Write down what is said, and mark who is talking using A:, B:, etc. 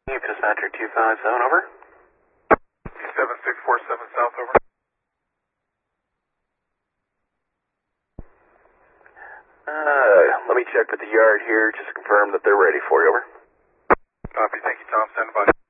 A: Dispatcher 257, over.
B: 7647 South, over.
A: Let me check with the yard here, just to confirm that they're ready for you, over.
B: Copy, thank you, Tom. Stand by.